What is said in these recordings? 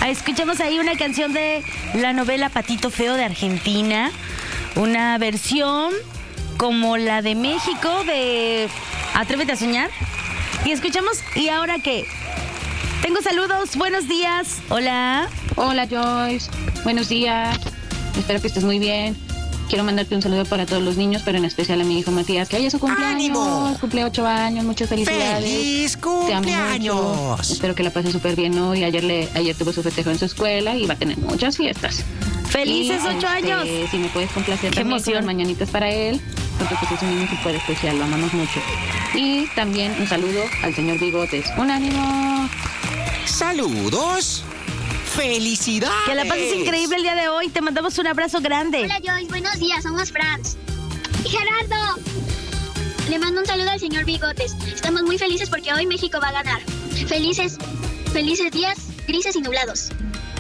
Escuchamos ahí una canción de la novela Patito Feo de Argentina. Una versión como la de México de Atrévete a Soñar. Y escuchamos, ¿y ahora qué? Tengo saludos, buenos días. Hola. Hola Joyce, buenos días. Espero que estés muy bien. Quiero mandarte un saludo para todos los niños, pero en especial a mi hijo Matías, que hoy es su cumpleaños. ¡Ánimo! Cumple 8 años, muchas felicidades. ¡Feliz Te amo cumpleaños! mucho. Espero que la pase súper bien hoy. Ayer tuvo su festejo en su escuela y va a tener muchas fiestas. ¡Felices 8 años! Si me puedes complacer ¡Qué también emoción! con las mañanitas para él, porque pues es un niño súper especial, lo amamos mucho. Y también un saludo al señor Bigotes. ¡Un ánimo! ¡Saludos! ¡Felicidades! Que la pases increíble el día de hoy. Te mandamos un abrazo grande. Hola Joyce, buenos días, somos Franz. Y Gerardo. Le mando un saludo al señor Bigotes. Estamos muy felices porque hoy México va a ganar. Felices días grises y nublados.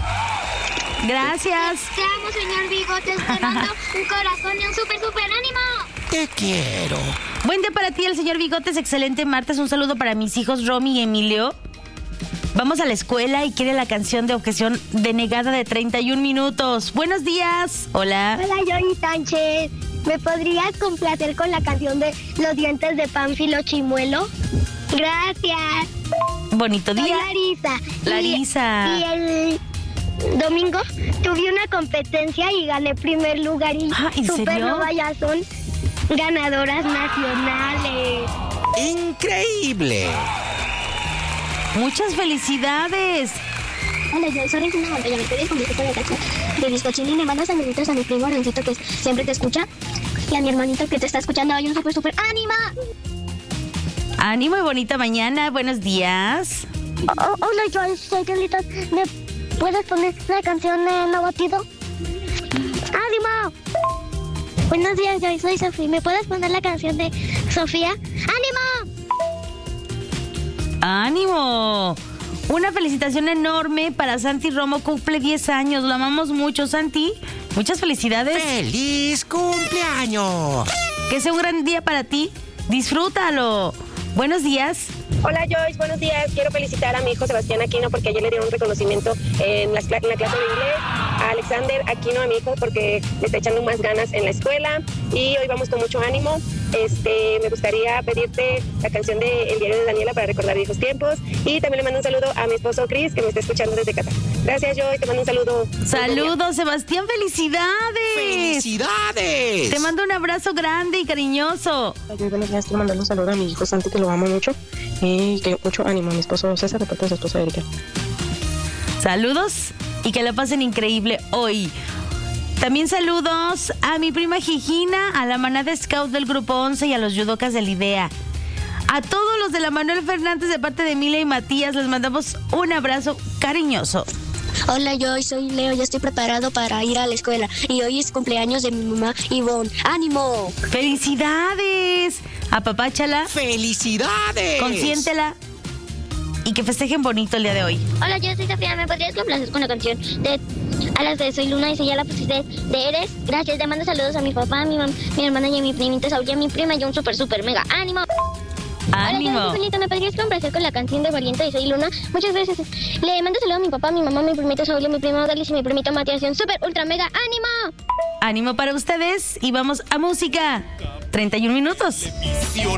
Gracias. Te amo, señor Bigotes. Te mando un corazón y un súper ánimo. ¡Te quiero! Buen día para ti, el señor Bigotes. Excelente martes. Un saludo para mis hijos Romy y Emilio. Vamos a la escuela y quiere la canción de objeción denegada de 31 minutos. Buenos días. Hola. Hola, Johnny Sánchez. ¿Me podrías complacer con la canción de Los dientes de Pánfilo Chimuelo? Gracias. Bonito Soy día. Larisa. Larisa. Y el domingo tuve una competencia y gané primer lugar. Y ¿En serio? Supernova ya son ganadoras nacionales. ¡Increíble! Muchas felicidades. Hola, yo soy Regina Montoya. ¿Me puedes complacer con la canción de Bizcochín? Y le mando saluditos a mi primo Rencito, que siempre te escucha, y a mi hermanito que te está escuchando hoy. Un súper ánima. Ánimo y bonita mañana. Buenos días. Hola, yo soy Carlitos. ¿Me puedes poner la canción de No Batido? ¡Ánimo! Buenos días, yo soy Sofía. ¿Me puedes poner la canción de Sofía? ¡Ánimo! ¡Ánimo! Una felicitación enorme para Santi Romo, cumple 10 años. Lo amamos mucho, Santi. Muchas felicidades. ¡Feliz cumpleaños! Que sea un gran día para ti. Disfrútalo. Buenos días. Hola Joyce, buenos días. Quiero felicitar a mi hijo Sebastián Aquino porque ayer le dieron un reconocimiento en la clase de inglés. A Alexander Aquino, a mi hijo, porque le está echando más ganas en la escuela y hoy vamos con mucho ánimo. Me gustaría pedirte la canción de El diario de Daniela para recordar viejos tiempos, y también le mando un saludo a mi esposo Chris, que me está escuchando desde Qatar. Gracias, Joyce, te mando un saludo. Saludos, Sebastián, felicidades. ¡Felicidades! Te mando un abrazo grande y cariñoso. Buenos días, quiero mandarle un saludo a mi hijo Santi, que lo amo mucho, y que mucho ánimo a mi esposo César, de parte de su esposa Erika. Saludos y que la pasen increíble hoy. También saludos a mi prima Gigina, a la manada scout del grupo 11 y a los judocas del IDEA. A todos los de la Manuel Fernández de parte de Emilia y Matías les mandamos un abrazo cariñoso. Hola, yo soy Leo. Ya estoy preparado para ir a la escuela. Y hoy es cumpleaños de mi mamá, Ivonne. ¡Ánimo! ¡Felicidades! Apapáchala, ¡Felicidades! consiéntela y que festejen bonito el día de hoy. Hola, yo soy Sofía. ¿Me podrías complacer con la canción de Alas de Soy Luna? Y si ya la pusiste de Eres. Gracias. Le mando saludos a mi papá, a mi mamá, mi hermana y a mi primita Saúl y a mi prima y un súper mega ánimo. ¡Ánimo! Hola, yo soy Felita. ¿Me podrías complacer con la canción de Valiente de Soy Luna? Muchas gracias. Le mando saludos a mi papá, a mi mamá, a mi primita Saúl y a mi prima Odalis y mi primito Matías y un ultra mega ánimo. Ánimo para ustedes y vamos a música. 31 minutos.